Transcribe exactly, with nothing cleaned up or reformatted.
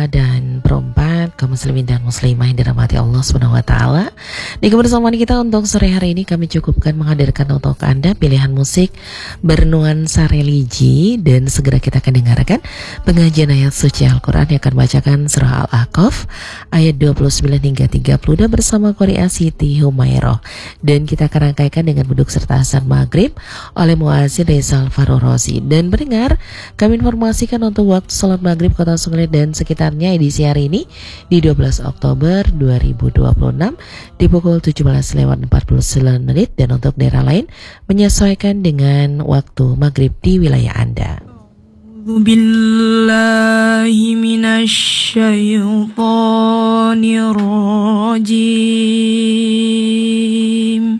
dan perempat, kaum muslimin dan muslimah yang dirahmati Allah subhanahu wa taala. Di kebersamaan kita untuk sore hari ini kami cukupkan menghadirkan untuk Anda pilihan musik bernuansa religi, dan segera kita akan dengarkan pengajian ayat suci Al-Qur'an yang akan bacakan surah Al-Ahqaf ayat dua puluh sembilan hingga tiga puluh dan bersama Qoria Siti Humairah. Dan kita akan rangkaikan dengan duduk serta azan maghrib oleh muazzin Rizal Farurozi. Dan mendengar, kami informasikan untuk waktu salat maghrib Kota Sungai dan sekitarnya edisi hari ini di dua belas Oktober dua ribu dua puluh enam di pukul tujuh belas lewat empat puluh sembilan menit, dan untuk daerah lain menyesuaikan dengan waktu maghrib di wilayah Anda. Billahi minasyaitonir rajim.